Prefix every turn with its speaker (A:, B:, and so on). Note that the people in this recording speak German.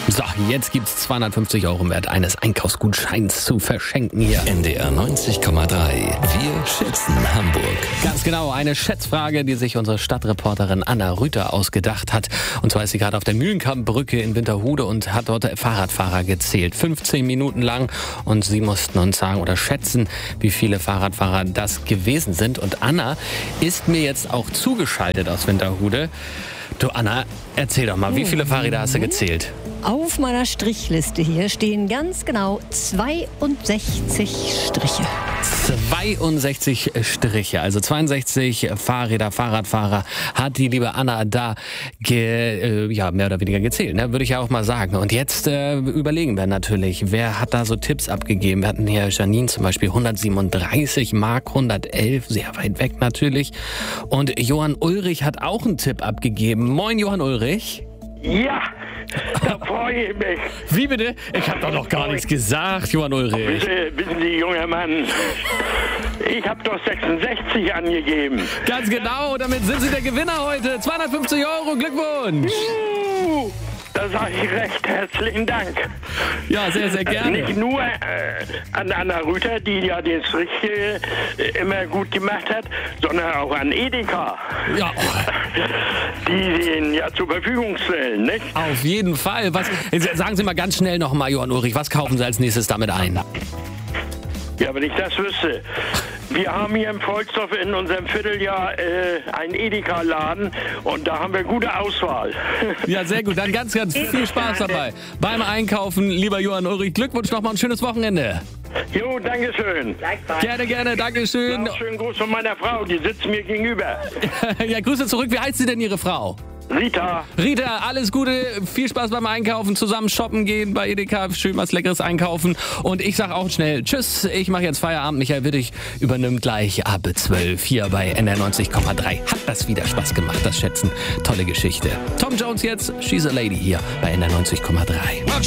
A: So, jetzt gibt's 250 € wert eines Einkaufsgutscheins zu verschenken hier.
B: NDR 90,3. Wir schätzen Hamburg.
A: Ganz genau, eine Schätzfrage, die sich unsere Stadtreporterin Anna Rüther ausgedacht hat. Und zwar ist sie gerade auf der Mühlenkampbrücke in Winterhude und hat dort Fahrradfahrer gezählt. 15 Minuten lang. Und sie mussten uns sagen oder schätzen, wie viele Fahrradfahrer das gewesen sind. Und Anna ist mir jetzt auch zugeschaltet aus Winterhude. Du Anna, erzähl doch mal, wie viele Fahrräder hast du gezählt?
C: Auf meiner Strichliste hier stehen ganz genau 62 Striche.
A: 62 Striche, also 62 Fahrradfahrer hat die liebe Anna da mehr oder weniger gezählt, ne? Würde ich ja auch mal sagen. Und jetzt überlegen wir natürlich, wer hat da so Tipps abgegeben. Wir hatten hier Janine zum Beispiel 137, Marc 111, sehr weit weg natürlich. Und Johann Ulrich hat auch einen Tipp abgegeben. Moin Johann Ulrich.
D: Ja, da freue ich mich.
A: Wie bitte? Ich habe doch noch gar nichts gesagt, Johann Ulrich.
D: Wissen Sie, junger Mann, ich habe doch 66 angegeben.
A: Ganz genau, damit sind Sie der Gewinner heute. 250 €, Glückwunsch.
D: Da sage ich recht herzlichen Dank.
A: Ja, sehr, sehr gerne.
D: Nicht nur an Anna Rüther, die ja den Strich immer gut gemacht hat, sondern auch an Edeka.
A: Ja.
D: Die ihn ja zur Verfügung stellen, nicht?
A: Auf jeden Fall. Sagen Sie mal ganz schnell noch mal, Johann Ulrich, was kaufen Sie als nächstes damit ein?
D: Ja, wenn ich das wüsste. Wir haben hier im Volksdorf in unserem Vierteljahr einen Edeka-Laden und da haben wir gute Auswahl.
A: Ja, sehr gut. Dann ganz, ganz viel Spaß dabei beim Einkaufen. Lieber Johann Ulrich, Glückwunsch nochmal, ein schönes Wochenende.
D: Jo, dankeschön.
A: Gerne, dankeschön.
D: Schönen Gruß von meiner Frau, die sitzt mir gegenüber.
A: Ja, Grüße zurück. Wie heißt sie denn, Ihre Frau?
D: Rita,
A: alles Gute, viel Spaß beim Einkaufen, zusammen shoppen gehen bei Edeka, schön was Leckeres einkaufen. Und ich sag auch schnell Tschüss, ich mache jetzt Feierabend. Michael Wittig übernimmt gleich ab 12 hier bei NDR 90,3. Hat das wieder Spaß gemacht, das Schätzen. Tolle Geschichte. Tom Jones jetzt, She's a Lady hier bei NDR 90,3.